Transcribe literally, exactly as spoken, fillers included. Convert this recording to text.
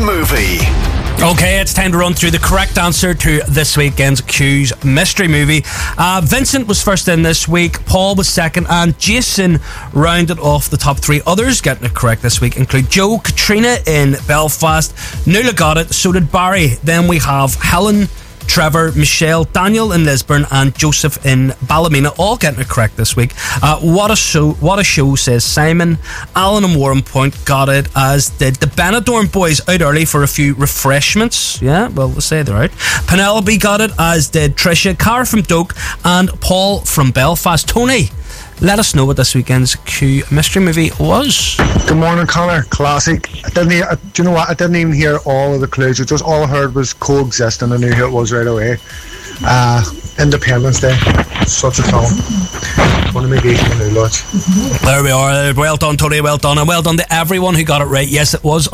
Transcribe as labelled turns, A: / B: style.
A: Movie.
B: Okay, it's time to run through the correct answer to this weekend's Q's mystery movie. Uh, Vincent was first in this week, Paul was second, and Jason rounded off the top three. Others getting it correct this week include Joe, Katrina in Belfast, Nuala got it, so did Barry. Then we have Helen, Trevor, Michelle, Daniel in Lisburn, and Joseph in Ballymena, all getting it correct this week. Uh, what a show! What a show, says Simon. Alan and Warren Point got it, as did the Benidorm boys, out early for a few refreshments. Yeah, well, we'll say they're out. Penelope got it, as did Tricia, Cara from Doak, and Paul from Belfast. Tony, let us know what this weekend's Q mystery movie was.
C: Good morning, Connor. Classic. I didn't. e- I, do you know what? I didn't even hear all of the clues. It just all I heard was coexist, and I knew who it was right away. Uh, Independence Day. Such a film. One of my geeks in the lodge.
B: There we are. Well done, Tony. Well done, and well done to everyone who got it right. Yes, it was